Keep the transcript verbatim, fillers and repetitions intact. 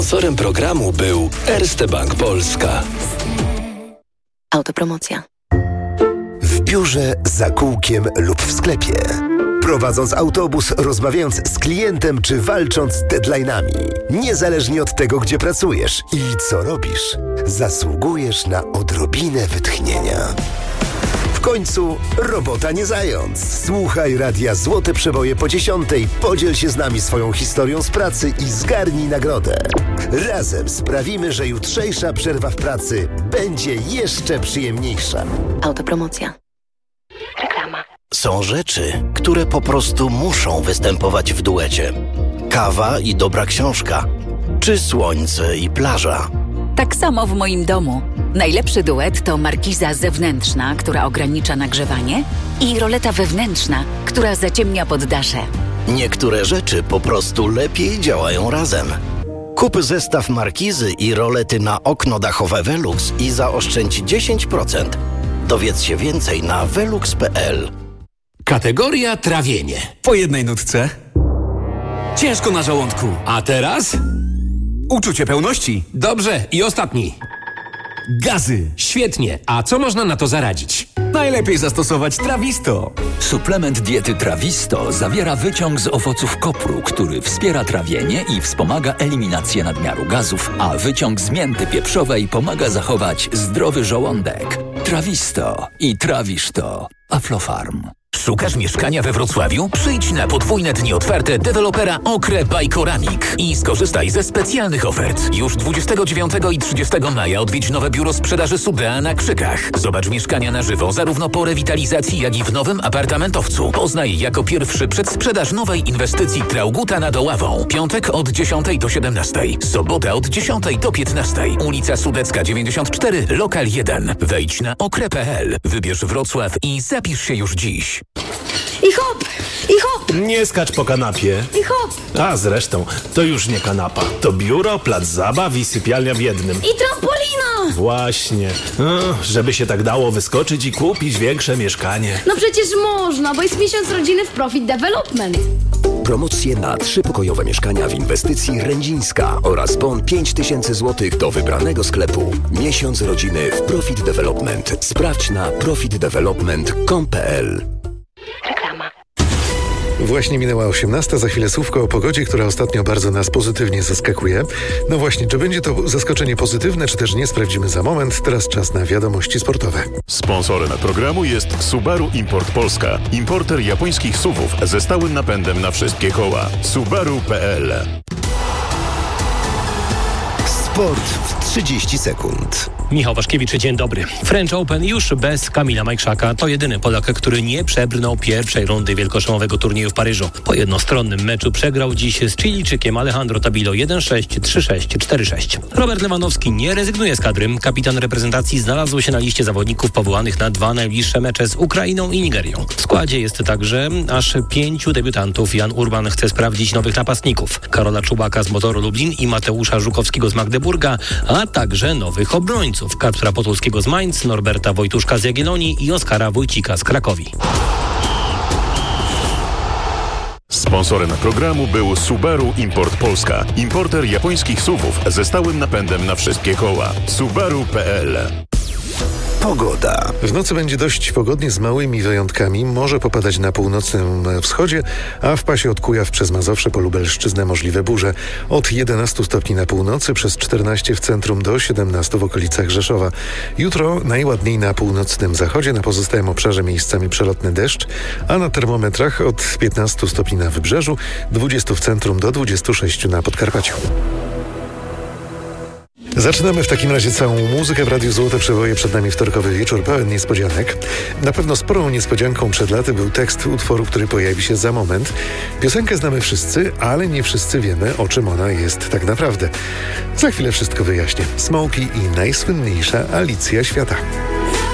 Sponsorem programu był Erste Bank Polska. Autopromocja. W biurze, za kółkiem lub w sklepie. Prowadząc autobus, rozmawiając z klientem czy walcząc z deadline'ami. Niezależnie od tego, gdzie pracujesz i co robisz, zasługujesz na odrobinę wytchnienia. W końcu robota nie zając. Słuchaj Radia Złote Przeboje po dziesiątej, podziel się z nami swoją historią z pracy i zgarnij nagrodę. Razem sprawimy, że jutrzejsza przerwa w pracy będzie jeszcze przyjemniejsza. Autopromocja. Reklama. Są rzeczy, które po prostu muszą występować w duecie. Kawa i dobra książka, czy słońce i plaża. Tak samo w moim domu. Najlepszy duet to markiza zewnętrzna, która ogranicza nagrzewanie, i roleta wewnętrzna, która zaciemnia poddasze. Niektóre rzeczy po prostu lepiej działają razem. Kup zestaw markizy i rolety na okno dachowe Velux i zaoszczędź dziesięć procent. Dowiedz się więcej na velux kropka p l. Kategoria trawienie. Po jednej nutce. Ciężko na żołądku. A teraz? Uczucie pełności. Dobrze, i ostatni. Gazy. Świetnie. A co można na to zaradzić? Najlepiej zastosować Trawisto. Suplement diety Trawisto zawiera wyciąg z owoców kopru, który wspiera trawienie i wspomaga eliminację nadmiaru gazów, a wyciąg z mięty pieprzowej pomaga zachować zdrowy żołądek. Trawisto i trawisz to. Aflofarm. Szukasz mieszkania we Wrocławiu? Przyjdź na podwójne dni otwarte dewelopera Okre by Koramik i skorzystaj ze specjalnych ofert. Już dwudziestego dziewiątego i trzydziestego maja odwiedź nowe biuro sprzedaży Sudea na Krzykach. Zobacz mieszkania na żywo zarówno po rewitalizacji, jak i w nowym apartamentowcu. Poznaj jako pierwszy przedsprzedaż nowej inwestycji Trauguta nad Oławą. Piątek od dziesiątej do siedemnastej. Sobota od dziesiątej do piętnastej. Ulica Sudecka dziewięćdziesiąt cztery, lokal jeden. Wejdź na okre kropka p l. Wybierz Wrocław i zapisz się już dziś. I hop! I hop! Nie skacz po kanapie. I hop! A zresztą, to już nie kanapa. To biuro, plac zabaw i sypialnia w jednym. I trampolina! Właśnie. No, żeby się tak dało wyskoczyć i kupić większe mieszkanie. No przecież można, bo jest miesiąc rodziny w Profit Development. Promocje na trzypokojowe mieszkania w inwestycji Rędzińska oraz bon pięć tysięcy złotych do wybranego sklepu. Miesiąc rodziny w Profit Development. Sprawdź na profit development kropka com kropka p l. Reklama. Właśnie minęła osiemnasta, za chwilę słówko o pogodzie, która ostatnio bardzo nas pozytywnie zaskakuje. No właśnie, czy będzie to zaskoczenie pozytywne, czy też nie, sprawdzimy za moment. Teraz czas na wiadomości sportowe. Sponsorem programu jest Subaru Import Polska. Importer japońskich suwów ze stałym napędem na wszystkie koła. subaru kropka p l. Sport w trzydzieści sekund. Michał Waszkiewicz, dzień dobry. French Open już bez Kamila Majchrzaka. To jedyny Polak, który nie przebrnął pierwszej rundy wielkoszlemowego turnieju w Paryżu. Po jednostronnym meczu przegrał dziś z Chilijczykiem Alejandro Tabilo jeden sześć, trzy sześć, cztery sześć. Robert Lewandowski nie rezygnuje z kadry. Kapitan reprezentacji znalazł się na liście zawodników powołanych na dwa najbliższe mecze z Ukrainą i Nigerią. W składzie jest także aż pięciu debiutantów. Jan Urban chce sprawdzić nowych napastników. Karola Czubaka z Motoru Lublin i Mateusza Żukowskiego z Magdeburga, a także nowych obrońców. Kacpra Potulskiego z Mainz, Norberta Wojtuszka z Jagiellonii i Oskara Wójcika z Krakowi. Sponsorem programu był Subaru Import Polska. Importer japońskich suwów ze stałym napędem na wszystkie koła. subaru kropka p l. Pogoda. W nocy będzie dość pogodnie z małymi wyjątkami. Może popadać na północnym wschodzie, a w pasie od Kujaw przez Mazowsze po Lubelszczyznę możliwe burze. Od jedenastu stopni na północy, przez czternaście w centrum do siedemnastu w okolicach Rzeszowa. Jutro najładniej na północnym zachodzie, na pozostałym obszarze miejscami przelotny deszcz, a na termometrach od piętnastu stopni na wybrzeżu, dwudziestu w centrum do dwudziestu sześciu na Podkarpaciu. Zaczynamy w takim razie całą muzykę w Radiu Złote Przeboje. Przed nami wtorkowy wieczór pełen niespodzianek. Na pewno sporą niespodzianką przed laty był tekst utworu, który pojawi się za moment. Piosenkę znamy wszyscy, ale nie wszyscy wiemy, o czym ona jest tak naprawdę. Za chwilę wszystko wyjaśnię. Smokey i najsłynniejsza Alicja Świata.